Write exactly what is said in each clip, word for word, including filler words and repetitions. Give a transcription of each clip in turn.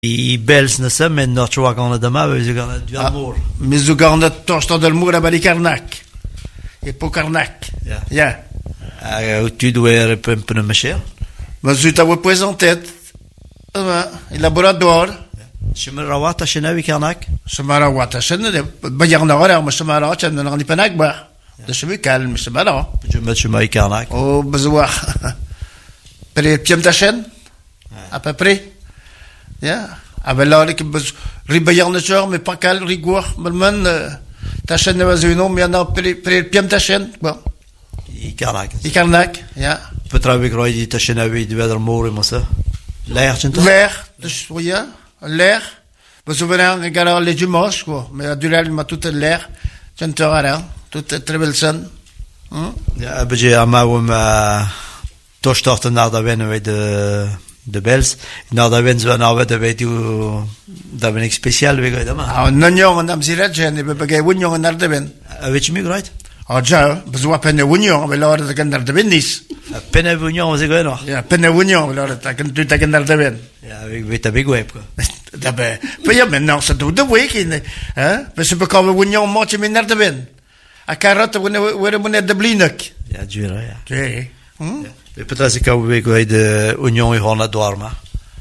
I Bels nasa, men not chwa gana dama, we gana dual mor. Mais zo gana tosta del mur abali Karnak. E po Karnak. Ja. Ja. Ah, tu dois pumpen mecher. Maar zo ta we presentet. Ah, il laboratoire. Shimmer rawata shenawi Karnak. Samara wata shen de bayarna ora ma samara chan na ni panak ba. De shmi calme samara. Je me shimai Karnak. Oh bezwa. Pre piem ta chen. À peu près. Ja. Aber là ik bez ribayarna chor mais pas cal rigor malman ta chen na vazuno mais na pre pre piem ta chen. Bon. I Karnak. I Karnak. Ja. Petra we groei di ta shenawi di weder mor masa. L'air chenta. L'air, dus ja, l'air. We zullen gaan les dimanches quoi, mais à Dulal ma toute l'air, chantera, toute très belle scène. Ja, beetje amau ma tochtort na da wen we de de Bels. Na da wen zo na we de weet u da ben ik speciaal we ga da ma. Ah, non jong en am ziret gen, we begay won jong naar de ben. Weet je me groeit? Ah ja, bezwa penne won jong, we laten de naar de ben nis. Penne won ze go nog. Ja, penne won jong, we laten de tu de naar de ben. Ja, we weet dat big web quoi. Da ben. Pe ja maintenant ça doit de week in, hein? Parce que quand we won jong match met naar de ben. A carotte we we we de blinek. Ja, jura ja. Ja. Hm? We petra se ka we go de Union i hona dorma.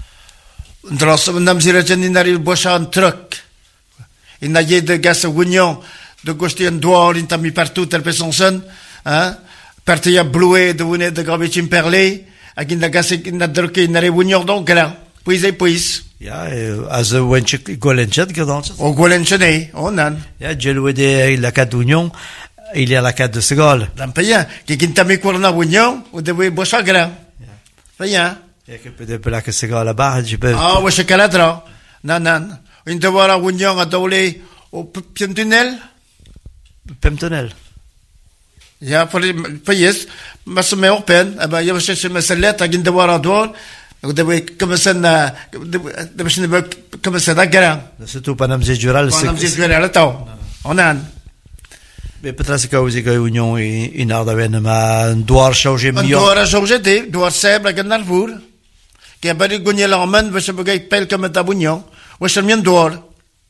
Dros we nam ziret gen naar il boshan truck. In na je de gas Union de gostien doar in tami partout tel pesonsen, hein? Partia bloué de wone de gravechin perlé, a gin da gas in na drukke in na Union donc là. Puis et puis. Ja, as a wenchik golenchet gedans. O golenchene, onan. Ja, jelwe de la cad Union, il y a la cad de Segal. Dan paya, ki gin tami corna Union, ou de we bosagra. Paya. Ja, que peut de la que Segal la barre, je peux. Ah, we chakaladra. Nan nan. In de wara Union a dole au piem tunnel. Pemtonel. Ja, voor payes, maar ze mij open, maar je was je met z'n let, ik in de wara door. De we komen zijn de we zijn komen zijn daar gaan. C'est tout panam ze jural c'est. Panam ze jural het al. Onan. Mais peut-être que vous avez union in arda wen ma doar changer mieux. Doar changer de, doar sable que narvour. Que bari gonye la man, we se begay pel comme ta bunion. We se mien doar.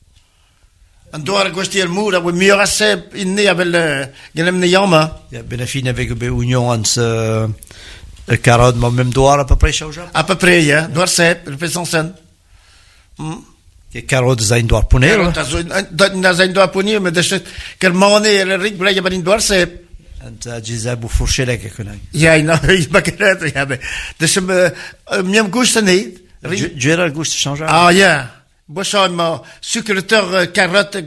En doar gosti el mur, we mieux assez in ne avec gelem ne yama. Ja, ben fin avec be union ans le carod ma même doar à peu près changer. À peu près, ja, doar sep, le faisant sen. Que carod zain doar poner. Na zain doar poner, mais de quel moment el rig blay ben doar sep. Ant jizab fourcher que connais. Ja, na, il bakret, ja, de se miem guste ne. Gérald guste changer. Ah ja. Bossa ma secrétaire carotte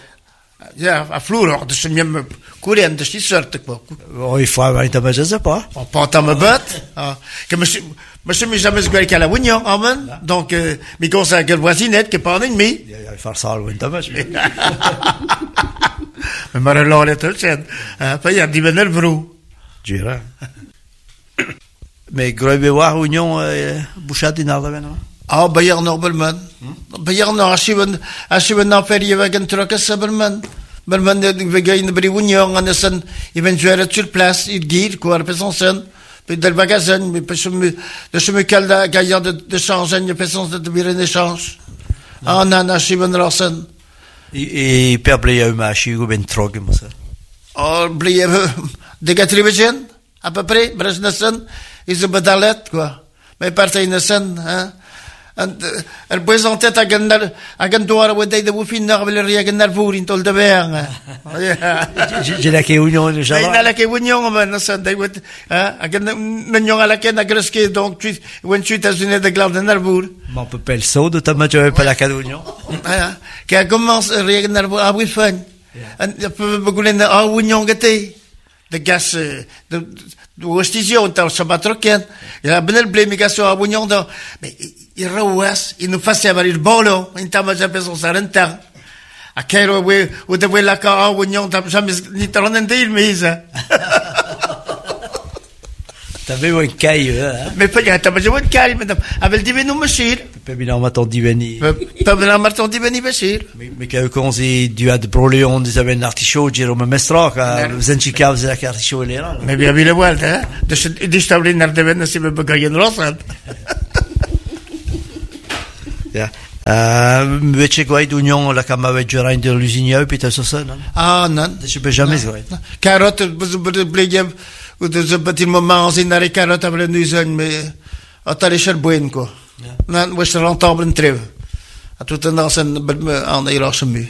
ja a fleur de ce même courant de cette sorte quoi. Oh, il faut avoir ta base ça pas. On pas ta me battre. Ah, que monsieur monsieur mais jamais joué qu'à la Union, amen. Donc mi conseille que voisinette que pas ennemi. Il va faire ça le ta base. Mais mar là le tout c'est. Ah, pas y a divenir brou. Gérald. Mais grebe wa Union bouchade in arda ben. Ah, Bayern Norbelman. Bayern Archiven, Archiven Amperi wagen truck Sabelman. Belman de vegain de Union en sen éventuellement sur place, il guide quoi personne. Puis del magasin, mais parce que de ce mecal da gaillard de de change, une personne de bien en échange. Ah, non, Archiven Larsen. Et per blé ma chigo ben trog mo ça. Oh, blé de Gatrivigen, à peu près, Bresnasen, ils ont badalet quoi. Mais partait innocent, hein. El présenté à Gandar, à Gandouar, où était de Woufiner, avec le Ria Gandarvour, in tol de Bern. J'ai la Union, le Java. Il a la Union, mais non, ça, d'ailleurs, hein, à Gandouar, à la Ken, à Greske, donc, tu, when tu t'as une de Glarden Darvour. Mais on peut pas le saut de ta mature, pas la Union. Qui a commencé, Ria Gandarvour, à Wiffen. Un peu beaucoup de à Union gâté. De gas, de, de hostisio, t'as ça pas trop qu'un. Il a bien le blé, mais gas, à Union, mais, il raouas, il nous faisait avoir le bolo, in tama jamais son sarenta. A Cairo, we, ou de la cara, ou non, t'as jamais, ni t'en en dire, mais ça. T'avais un caille, hein? Mais pas, t'as pas joué de caille, madame. Avec le divin ou Machir. Pas bien, ma tante divini. Pas bien, ma tante divini, Machir. Mais, mais quand c'est du ad broléon, des aven artichaut, Jérôme Mestra, vous en chicav, c'est la artichaut, elle est là. Mais bien, bien, voilà, hein? De ce, de ce tablin, n'a de venir, c'est me bagaille en rossade. Ja. Euh, invece guai d'union la cama veggerai de l'usinia e pita sosa, non? Ah, non. Je peux jamais guai. Carotte, vous blégez, ou de petit moment, c'est une carotte avec le nuisen, mais, à t'aller cher buen, quoi. Non, moi, je rentable en trêve. À tout un an, c'est en Irlande, mieux.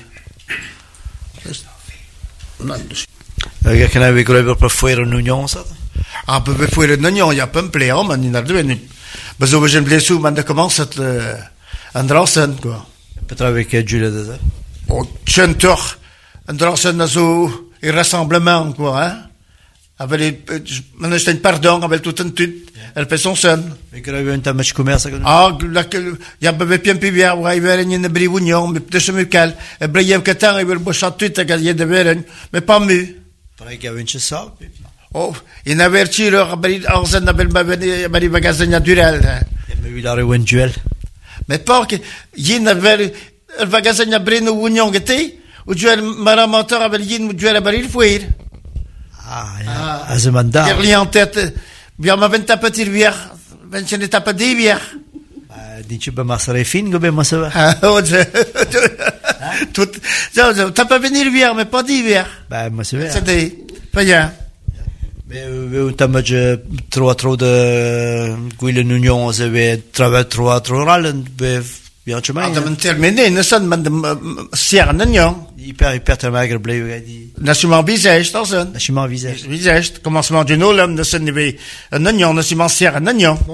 Non, Che ne avevi quello per fuori un'unione, sa? Ah, per fuori un'unione, il y a pas un pléon, mais il n'a pas venu. Mais au besoin de blessure, man, de commence à Androssen, quoi. Peut-être che Giulia de ça. Oh, Tchentor, Androssen a zo, il rassemblement, quoi, hein. Avec les, maintenant, je pardon, avec tout un tout, elle fait son son. Et que avait un match commerce, Ah, la, il y a pas bien plus bien, ouais, il y a une brivunion, mais peut-être mieux qu'elle, et brillait que tant, il veut le boucher tout, il y a de verre, mais pas mieux. Pareil qu'il y avait une chasse. Oh, il n'avait pas tiré, il n'avait pas venu, magasin naturel. Mais il a eu un duel. Mais pas que, il n'avait, le magasin naturel, ou union que t'es, ou duel, maramateur, avec yin, ou duel à baril fouir. Ah, à ce mandat. Il y a en tête, bien, ma vingt tapé de bière, vingt je n'ai tapé de bière. Dici, ben, ma sarei fin, que ben, ma ça va. Ah, oh, tout, t'as pas venir bière, mais pas dit bière. Ben, ma ça va. C'est dit, pas bien. Mais, un temps, je trop, trop de, quelle union, je vais travailler trop, trop râle, ben, bien, tu m'as. Ah, t'as terminé, ne sonne, man, de, sierra, non? Hyper, hyper, très maigre, bleu, il a dit. Nassiment visage, t'en sonne. Nassiment visage. Visage, commencement du nom, l'homme, ne sonne, un oignon, nassiment sierra, un oignon.